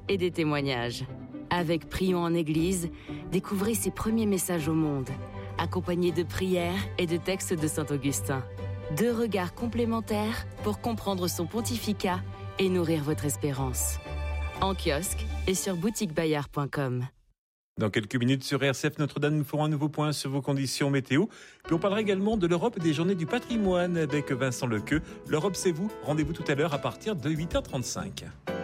et des témoignages. Avec Prions en Église, découvrez ses premiers messages au monde, accompagnés de prières et de textes de saint Augustin. 2 regards complémentaires pour comprendre son pontificat et nourrir votre espérance. En kiosque et sur boutiquebayard.com. Dans quelques minutes sur RCF Notre-Dame, nous ferons un nouveau point sur vos conditions météo. Puis on parlera également de l'Europe et des journées du patrimoine avec Vincent Lequeux. L'Europe, c'est vous. Rendez-vous tout à l'heure à partir de 8h35.